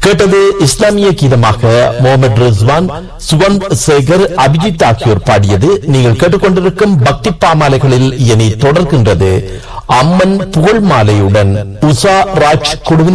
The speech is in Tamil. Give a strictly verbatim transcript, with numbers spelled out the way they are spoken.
கேட்டது இஸ்லாமிய கீதமாக முகமது ரிஸ்வான், சுவன் சேகர், அபிஜித் ஆகியோர் பாடியது. நீங்கள் கேட்டுக்கொண்டிருக்கும் பக்தி பாமாலைகளில் இனி தொடர்கின்றது அம்மன் புகழ் மாலையுடன் உஷா ராஜ் குழுவினர்